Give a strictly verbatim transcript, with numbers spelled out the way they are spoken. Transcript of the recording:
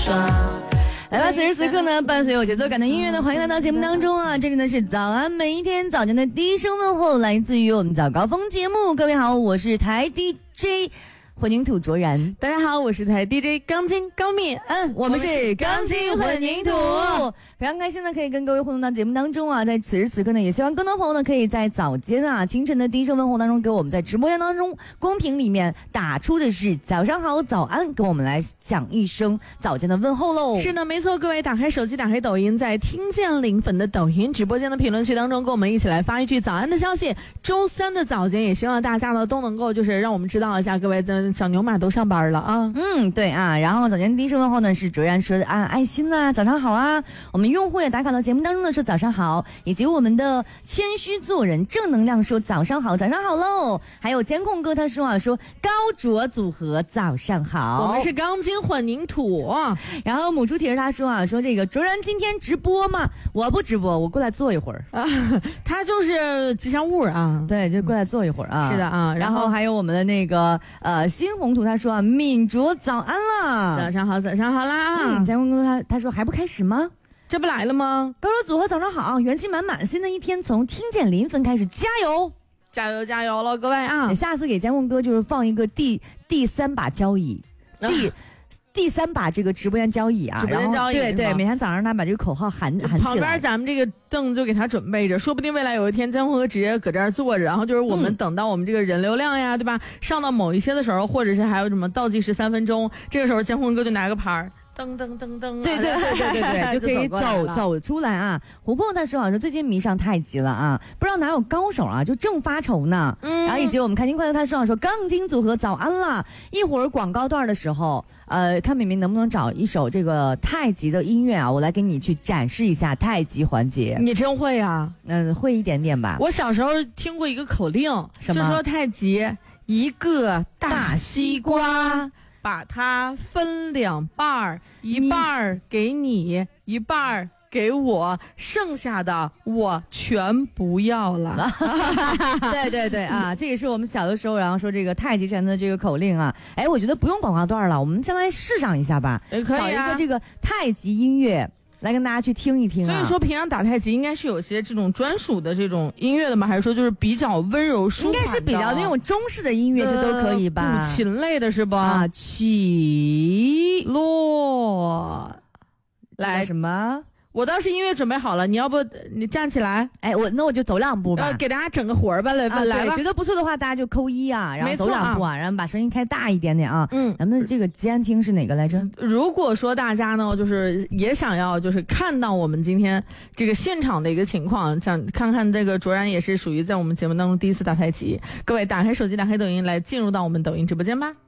爽。 来吧，此时此刻呢，伴随有节奏感的音乐呢，欢迎来到节目当中啊！这里呢是早安，每一天早间的第一声问候，来自于我们早高峰节目。各位好，我是台 D J。混凝土卓然， 大家好，我是台 D J 钢筋高密， 嗯，我们是钢筋混凝土，非常开心的可以跟各位互动到节目当中啊，在此时此刻呢，也希望更多朋友呢可以在早间啊清晨的第一声问候当中，给我们在直播间当中公屏里面打出的是早上好、早安，跟我们来讲一声早间的问候喽。 是的，没错，各位打开手机，打开抖音，在听见零粉的抖音直播间的评论区当中，跟我们一起来发一句早安的消息。周三的早间，也希望大家呢都能够就是让我们知道一下，各位的小牛马都上班了啊。 嗯，对啊。然后早间第一声问候呢是卓然说的啊，爱心啊，早上好啊。我们用户也打卡到节目当中的说早上好，以及我们的谦虚做人正能量说早上好，早上好喽。还有监控哥他说啊，说高卓组合早上好， 我们是钢筋混凝土。 然后母猪蹄儿他说啊，说这个卓然今天直播吗？我不直播，我过来坐一会儿啊。他就是吉祥物啊， 对，就过来坐一会儿啊。 是的啊。 然后还有我们的那个呃新红图他说啊，敏卓早安了， 早上好，早上好啦。 监控哥他他说还不开始吗？ 这不来了吗？ 高卓组合早上好，元气满满，新的一天从听见临分开始，加油加油加油了各位啊！ 下次给监控哥就是放一个第第三把交椅，第。第三把这个直播间交椅啊， 直播间交椅， 对对，每天早上他把这个口号喊喊起来， 旁边咱们这个凳就给他准备着，说不定未来有一天监控哥直接搁这儿坐着，然后就是我们等到我们这个人流量呀，嗯、对吧？上到某一些的时候，或者是还有什么倒计时三分钟，这个时候监控哥就拿个牌儿。噔噔噔噔， 对对对对对对，就可以走走出来啊！琥珀他说啊，说最近迷上太极了啊，不知道哪有高手啊，就正发愁呢。嗯，然后以及我们开心快乐他说啊，说钢筋组合早安了，一会儿广告段的时候，呃，看明明能不能找一首这个太极的音乐啊，我来给你去展示一下太极环节。 你真会啊？ 嗯、呃，会一点点吧。 我小时候听过一个口令， 什么？ 就说太极一个大西瓜。把它分两半儿，一半儿给你，一半儿给我，剩下的我全不要了。 对对对啊，这也是我们小的时候，然后说这个太极拳的这个口令啊。哎，我觉得不用广告段了，我们将来试上一下吧， 也可以啊， 找一个这个太极音乐。来跟大家去听一听啊！ 所以说，平常打太极应该是有些这种专属的这种音乐的吗？还是说就是比较温柔舒缓的？ 应该是比较那种中式的音乐，就都可以吧？ 呃、古琴类的是吧？ 啊，起落， 来什么？ 我倒是音乐准备好了，你要不你站起来？ 哎，我那我就走两步吧， 呃、给大家整个活儿吧，来吧， 啊、 来吧。 觉得不错的话，大家就扣一啊，然后走两步啊，然后把声音开大一点点啊。 嗯， 咱们这个监听是哪个来着？ 如果说大家呢，就是也想要就是看到我们今天这个现场的一个情况，想看看这个卓然也是属于在我们节目当中第一次打太极，各位打开手机，打开抖音，来进入到我们抖音直播间吧。